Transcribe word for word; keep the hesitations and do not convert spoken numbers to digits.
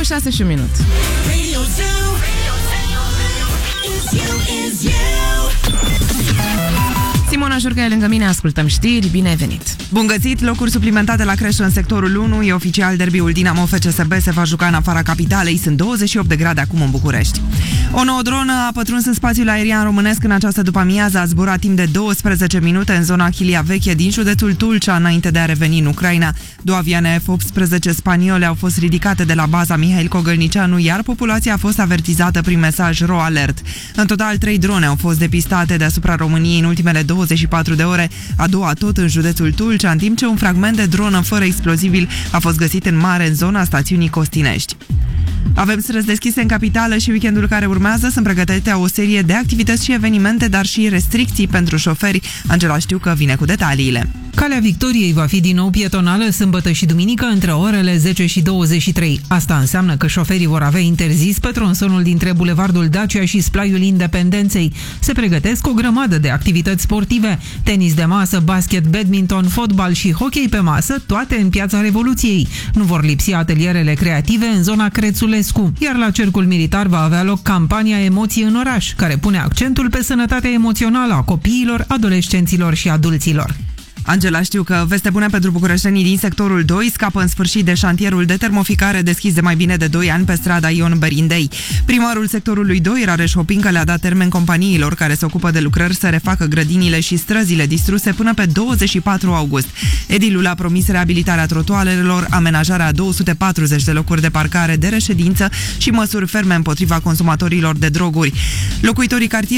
șase și un minut. Simona Jurca e lângă mine, ascultăm știri, bine ai venit! Bun găsit! Locuri suplimentate la creșă în sectorul unu. E oficial, derbiul Dinamo F C S B se va juca în afara capitalei. Sunt douăzeci și opt de grade acum în București. O nouă dronă a pătruns în spațiul aerian românesc în această după-amiază. A zburat timp de douăsprezece minute în zona Chilia Veche din județul Tulcea, înainte de a reveni în Ucraina. Două avioane F optsprezece spaniole au fost ridicate de la baza Mihail Cogălnicianu, iar populația a fost avertizată prin mesaj Ro Alert. În total, trei drone au fost depistate deasupra României în ultimele douăzeci și patru de ore, a doua tot în județul Tulcea, în timp ce un fragment de dronă fără explozibil a fost găsit în mare în zona stațiunii Costinești. Avem străzi deschise în capitală și weekendul care urmează sunt pregătite o serie de activități și evenimente, dar și restricții pentru șoferi. Angela Știucă vine cu detaliile. Calea Victoriei va fi din nou pietonală sâmbătă și duminică între orele zece și douăzeci și trei. Asta înseamnă că șoferii vor avea interzis pe tronsonul dintre Bulevardul Dacia și Splaiul Independenței. Se pregătesc o grămadă de activități sportive: tenis de masă, basket, badminton, fotbal și hockey pe masă, toate în Piața Revoluției. Nu vor lipsi atelierele creative în zona Crețulescu. Iar la Cercul Militar va avea loc campania Emoții în oraș, care pune accentul pe sănătatea emoțională a copiilor, adolescenților și adulților. Angela, știu că veste bune pentru bucureștenii din sectorul doi. Scapă în sfârșit de șantierul de termoficare deschis de mai bine de doi ani pe strada Ion Berindei. Primarul sectorului doi, Rareș Hopincă, le-a dat termen companiilor care se ocupă de lucrări să refacă grădinile și străzile distruse până pe douăzeci și patru august. Edilul a promis reabilitarea trotuarelor, amenajarea a două sute patruzeci de locuri de parcare, de reședință și măsuri ferme împotriva consumatorilor de droguri. Locuitorii cartierului